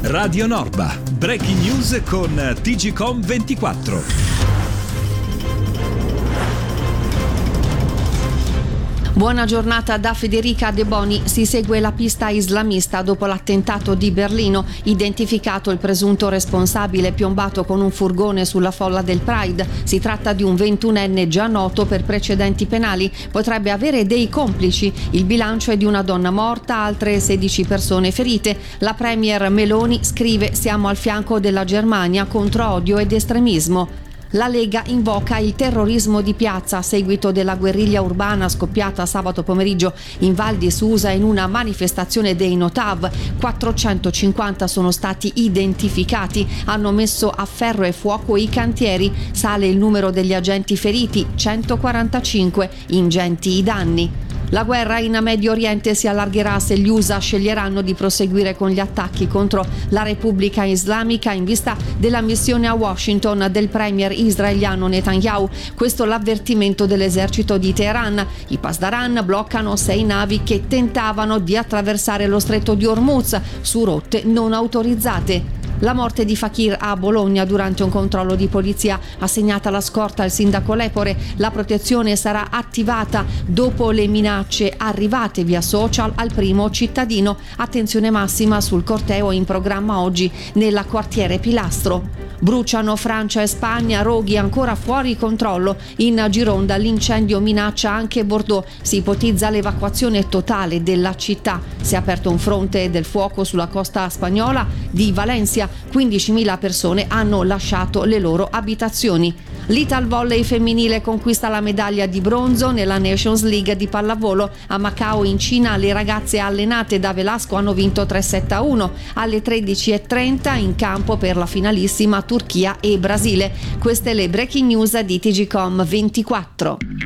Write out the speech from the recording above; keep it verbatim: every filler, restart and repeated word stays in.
Radio Norba. Breaking news con T G Com ventiquattro. Buona giornata da Federica De Boni. Si segue la pista islamista dopo l'attentato di Berlino. Identificato il presunto responsabile piombato con un furgone sulla folla del Pride. Si tratta di un ventunenne già noto per precedenti penali. Potrebbe avere dei complici. Il bilancio è di una donna morta, altre sedici persone ferite. La premier Meloni scrive: siamo al fianco della Germania contro odio ed estremismo. La Lega invoca il terrorismo di piazza a seguito della guerriglia urbana scoppiata sabato pomeriggio in Val di Susa in una manifestazione dei Notav. quattrocentocinquanta sono stati identificati, hanno messo a ferro e fuoco i cantieri, sale il numero degli agenti feriti, centoquarantacinque, ingenti i danni. La guerra in Medio Oriente si allargherà se gli U S A sceglieranno di proseguire con gli attacchi contro la Repubblica Islamica in vista della missione a Washington del premier israeliano Netanyahu. Questo l'avvertimento dell'esercito di Teheran. I Pasdaran bloccano sei navi che tentavano di attraversare lo stretto di Hormuz su rotte non autorizzate. La morte di Fakir a Bologna durante un controllo di polizia ha segnato la scorta al sindaco Lepore. La protezione sarà attivata dopo le minacce arrivate via social al primo cittadino. Attenzione massima sul corteo in programma oggi nella quartiere Pilastro. Bruciano Francia e Spagna, roghi ancora fuori controllo. In Gironda l'incendio minaccia anche Bordeaux. Si ipotizza l'evacuazione totale della città. Si è aperto un fronte del fuoco sulla costa spagnola di Valencia. quindicimila persone hanno lasciato le loro abitazioni. L'Italvolley femminile conquista la medaglia di bronzo nella Nations League di pallavolo. A Macao in Cina le ragazze allenate da Velasco hanno vinto tre sette a uno. Alle tredici e trenta in campo per la finalissima Turchia e Brasile. Queste le breaking news di T G Com ventiquattro.